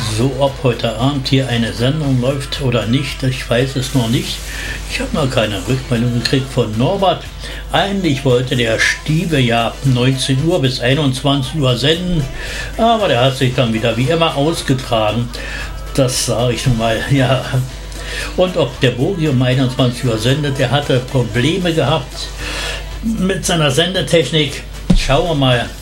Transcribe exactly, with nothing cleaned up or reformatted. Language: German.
So, ob heute Abend hier eine Sendung läuft oder nicht, ich weiß es noch nicht. Ich habe noch keine Rückmeldung gekriegt von Norbert. Eigentlich wollte der Stiebe ja neunzehn Uhr bis einundzwanzig Uhr senden, aber der hat sich dann wieder wie immer ausgetragen. Das sage ich nun mal, ja. Und ob der Bogi um einundzwanzig Uhr sendet, der hatte Probleme gehabt mit seiner Sendetechnik. Schauen wir mal.